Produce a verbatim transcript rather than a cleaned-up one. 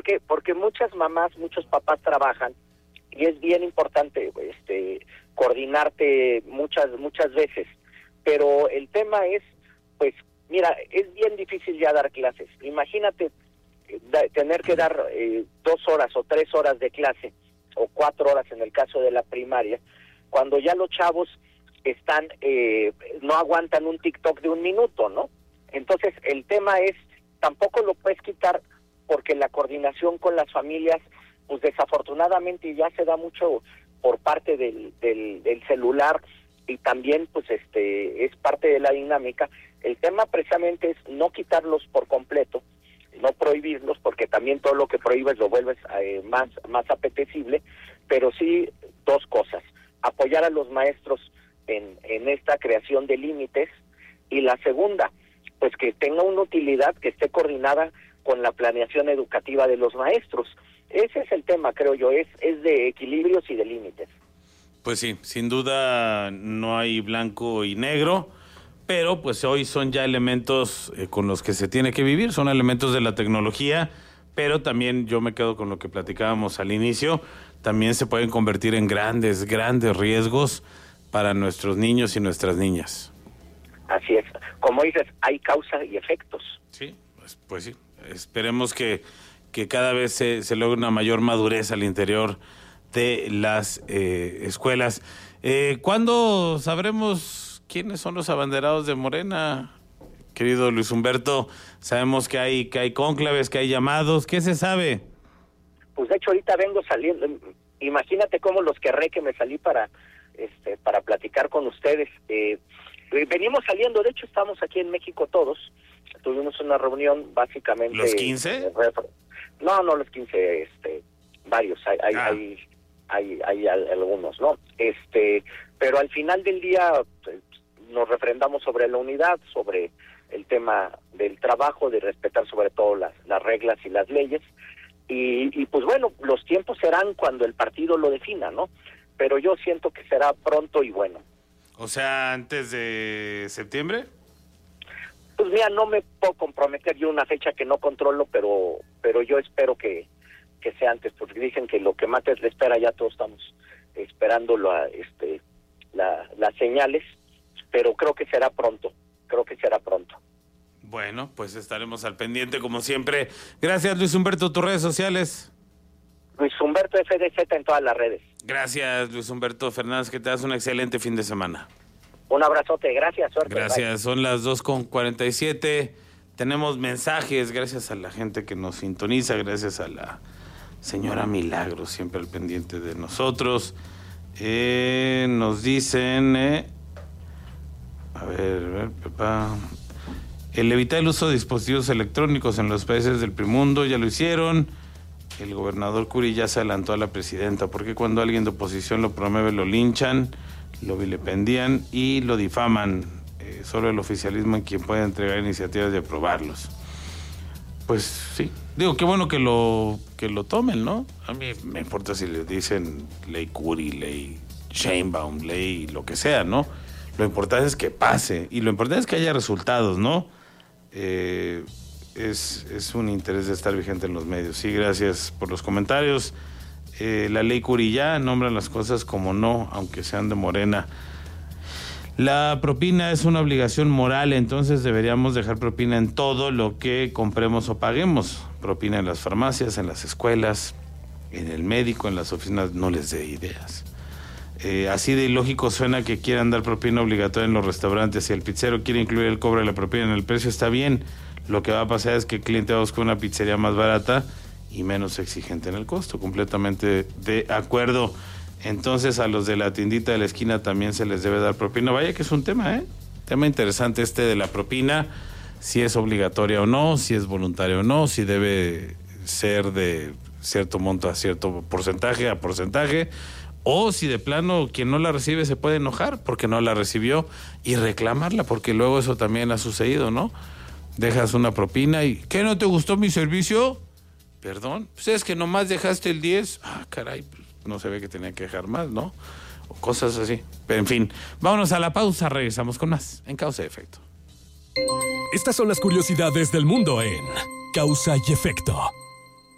porque porque muchas mamás, muchos papás trabajan y es bien importante este coordinarte muchas muchas veces, pero el tema es, pues, mira, es bien difícil ya dar clases. Imagínate da, tener que dar eh, dos horas o tres horas de clase, o cuatro horas en el caso de la primaria, cuando ya los chavos están, eh, no aguantan un TikTok de un minuto, ¿no? Entonces, el tema es, tampoco lo puedes quitar, porque la coordinación con las familias, pues desafortunadamente ya se da mucho por parte del, del, del celular, y también pues este es parte de la dinámica. El tema precisamente es no quitarlos por completo, no prohibirlos, porque también todo lo que prohíbes lo vuelves eh, más, más apetecible, pero sí dos cosas: apoyar a los maestros en, en esta creación de límites, y la segunda, pues que tenga una utilidad, que esté coordinada con la planeación educativa de los maestros. Ese es el tema, creo yo, es, es de equilibrios y de límites. Pues sí, sin duda no hay blanco y negro, pero pues hoy son ya elementos eh, con los que se tiene que vivir, son elementos de la tecnología, pero también yo me quedo con lo que platicábamos al inicio, también se pueden convertir en grandes, grandes riesgos para nuestros niños y nuestras niñas. Así es, como dices, hay causa y efectos. Sí, pues, pues sí, esperemos que, que cada vez se, se logre una mayor madurez al interior de las eh, escuelas. Eh, ¿Cuándo sabremos quiénes son los abanderados de Morena, querido Luis Humberto? Sabemos que hay que hay cónclaves, que hay llamados. ¿Qué se sabe? Pues de hecho ahorita vengo saliendo. Imagínate cómo los querré que me salí para este para platicar con ustedes. Eh, venimos saliendo, de hecho estamos aquí en México todos. Tuvimos una reunión básicamente. ¿Los quince? Eh, no, no los quince, este, varios. Hay, hay, ah. hay Hay, hay algunos, ¿no? Este, pero al final del día pues, nos refrendamos sobre la unidad, sobre el tema del trabajo, de respetar sobre todo las, las reglas y las leyes, y, y pues bueno, los tiempos serán cuando el partido lo defina, ¿no? Pero yo siento que será pronto y bueno. O sea, antes de septiembre. Pues mira, no me puedo comprometer yo una fecha que no controlo, pero, pero yo espero que que sea antes, porque dicen que lo que más es la espera, ya todos estamos esperando la, este, la, las señales, pero creo que será pronto, creo que será pronto. Bueno, pues estaremos al pendiente como siempre. Gracias, Luis Humberto. ¿Tus redes sociales? Luis Humberto F D Z en todas las redes. Gracias, Luis Humberto Fernández, que te das un excelente fin de semana. Un abrazote, gracias, suerte. Gracias, bye. Son las dos con cuarenta y siete. Tenemos mensajes, gracias a la gente que nos sintoniza, gracias a la señora Milagro, siempre al pendiente de nosotros. Eh, nos dicen, eh, a ver, a ver, papá, el evitar el uso de dispositivos electrónicos en los países del primer mundo, ya lo hicieron. El gobernador Curi ya se adelantó a la presidenta, porque cuando alguien de oposición lo promueve, lo linchan, lo vilipendían y lo difaman. Eh, solo el oficialismo en quien puede entregar iniciativas y aprobarlos. Pues sí, digo, qué bueno que lo que lo tomen, ¿no? A mí me importa si le dicen ley Curi, ley Sheinbaum, ley lo que sea, ¿no? Lo importante es que pase, y lo importante es que haya resultados, ¿no? Eh, es, es un interés de estar vigente en los medios. Sí, gracias por los comentarios. Eh, la ley Curi ya nombra las cosas como no, aunque sean de Morena. La propina es una obligación moral, entonces deberíamos dejar propina en todo lo que compremos o paguemos. Propina en las farmacias, en las escuelas, en el médico, en las oficinas, no les dé ideas. Eh, así de ilógico suena que quieran dar propina obligatoria en los restaurantes. Si el pizzero quiere incluir el cobro de la propina en el precio, está bien. Lo que va a pasar es que el cliente va a buscar una pizzería más barata y menos exigente en el costo. Completamente de acuerdo. Entonces a los de la tiendita de la esquina también se les debe dar propina. Vaya que es un tema, ¿eh? Tema interesante este de la propina, si es obligatoria o no, si es voluntaria o no, si debe ser de cierto monto a cierto porcentaje a porcentaje, o si de plano quien no la recibe se puede enojar porque no la recibió y reclamarla, porque luego eso también ha sucedido, ¿no? Dejas una propina y ¿qué, no te gustó mi servicio? Perdón, pues es que nomás dejaste el diez. Ah, caray, pues no se ve que tenía que dejar más, ¿no? O cosas así. Pero en fin, vámonos a la pausa, regresamos con más en Causa y Efecto. Estas son las curiosidades del mundo en Causa y Efecto.